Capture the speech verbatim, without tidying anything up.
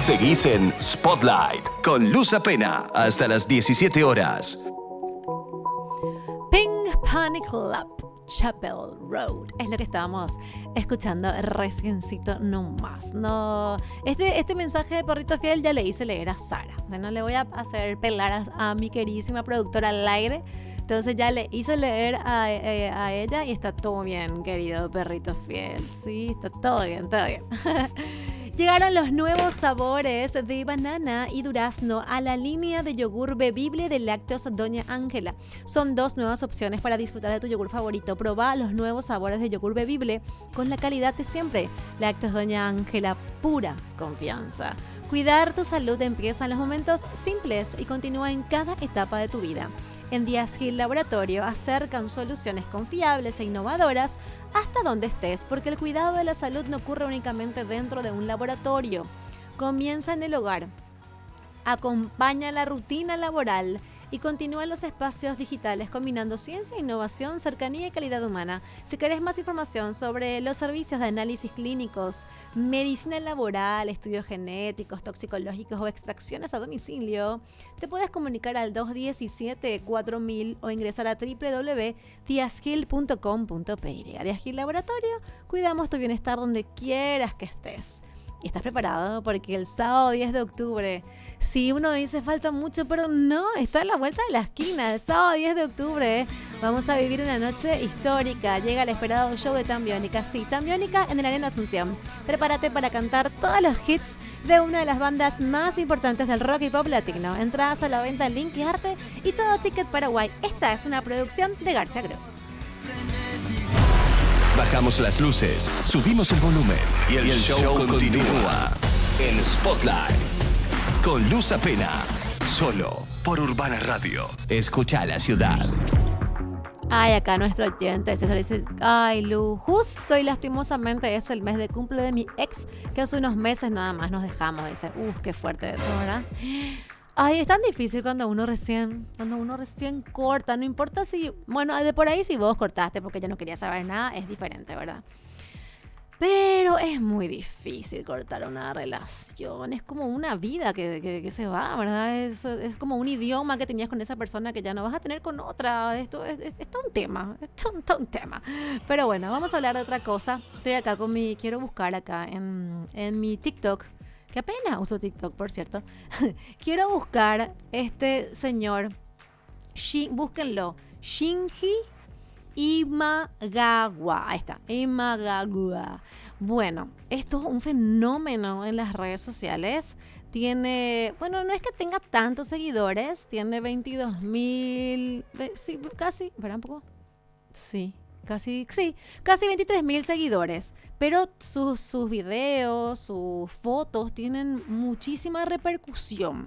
Seguís en Spotlight con Luz Apena hasta las diecisiete horas. Pink Panic Club, Chapel Road. Es lo que estábamos escuchando reciencito nomás. No, este, este mensaje de Perrito Fiel ya le hice leer a Sara. O sea, no le voy a hacer pelar a, a mi queridísima productora al aire. Entonces ya le hice leer a, eh, a ella y está todo bien, querido Perrito Fiel. Sí, está todo bien, todo bien. Llegaron los nuevos sabores de banana y durazno a la línea de yogur bebible de Lácteos Doña Ángela. Son dos nuevas opciones para disfrutar de tu yogur favorito. Proba los nuevos sabores de yogur bebible con la calidad de siempre. Lácteos Doña Ángela, pura confianza. Cuidar tu salud empieza en los momentos simples y continúa en cada etapa de tu vida. En Díaz Gil Laboratorio acercan soluciones confiables e innovadoras hasta donde estés, porque el cuidado de la salud no ocurre únicamente dentro de un laboratorio. Comienza en el hogar, acompaña la rutina laboral y continúa en los espacios digitales combinando ciencia, innovación, cercanía y calidad humana. Si querés más información sobre los servicios de análisis clínicos, medicina laboral, estudios genéticos, toxicológicos o extracciones a domicilio, te puedes comunicar al dos uno siete cuatro mil o ingresar a doble u doble u doble u punto diazgil punto com punto pe ele. Díaz Gil Laboratorio, cuidamos tu bienestar donde quieras que estés. ¿Y estás preparado? Porque el sábado diez de octubre, sí, uno dice falta mucho, pero no, está a la vuelta de la esquina. El sábado diez de octubre vamos a vivir una noche histórica. Llega el esperado show de Tambiónica. Sí, Tambiónica en el Arena Asunción. Prepárate para cantar todos los hits de una de las bandas más importantes del rock y pop latino. Entradas a la venta en Link y Arte y todo Ticket Paraguay. Esta es una producción de García Group. Bajamos las luces, subimos el volumen y el, y el show, show continúa en Spotlight con Luz Apena, solo por Urbana Radio. Escucha la ciudad. Ay, acá nuestro oyente César dice, ay Lu, justo y lastimosamente es el mes de cumple de mi ex, que hace unos meses nada más nos dejamos. Dice, uff, qué fuerte eso, ¿verdad? Ay, es tan difícil cuando uno recién, cuando uno recién corta, no importa si, bueno, de por ahí si vos cortaste porque ya no querías saber nada, es diferente, ¿verdad? Pero es muy difícil cortar una relación, es como una vida que, que, que se va, ¿verdad? Es, es como un idioma que tenías con esa persona que ya no vas a tener con otra, esto es, es, es todo un tema, es todo, todo un tema. Pero bueno, vamos a hablar de otra cosa. Estoy acá con mi, quiero buscar acá en, en mi TikTok, que apenas uso TikTok, por cierto. Quiero buscar este señor, Shin, búsquenlo, Shinji Imagawa. Ahí está, Imagawa. Bueno, esto es un fenómeno en las redes sociales. Tiene, bueno, no es que tenga tantos seguidores, tiene veintidós mil, sí, casi, espera un poco, sí. Casi, sí, casi veintitrés mil seguidores, pero sus, sus videos, sus fotos tienen muchísima repercusión.